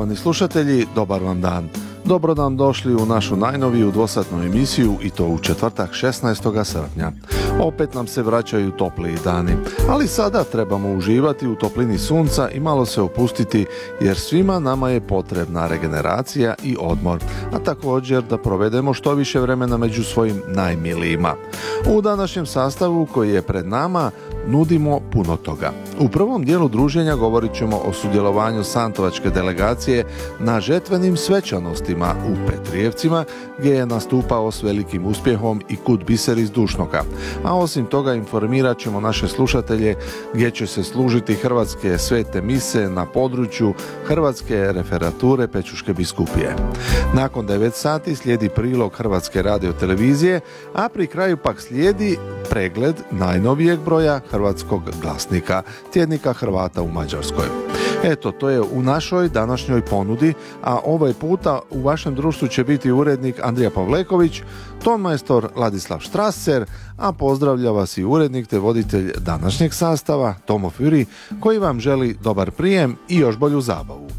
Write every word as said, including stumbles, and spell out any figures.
Poštovani slušatelji, dobar vam dan. Dobro nam došli u našu najnoviju dvosatnu emisiju i to u četvrtak šesnaestog srpnja. Opet nam se vraćaju topliji dani, ali sada trebamo uživati u toplini sunca i malo se opustiti jer svima nama je potrebna regeneracija i odmor, a također da provedemo što više vremena među svojim najmilijima. U današnjem sastavu koji je pred nama nudimo puno toga. U prvom dijelu druženja govorit ćemo o sudjelovanju santovačke delegacije na žetvenim svečanostima u Petrijevcima, gdje je nastupao s velikim uspjehom i Kud biser iz Dušnoka. A osim toga informirat ćemo naše slušatelje gdje će se služiti hrvatske svete mise na području Hrvatske referature Pečuške biskupije. Nakon devet sati slijedi prilog Hrvatske radiotelevizije, a pri kraju pak slijedi pregled najnovijeg broja Hrvatskog glasnika, tjednika Hrvata u Mađarskoj. Eto, to je u našoj današnjoj ponudi, a ovaj puta u vašem društvu će biti urednik Andrija Pavleković, tonmajstor Ladislav Štraser, a pozdravlja vas i urednik te voditelj današnjeg sastava, Tomo Füri, koji vam želi dobar prijem i još bolju zabavu.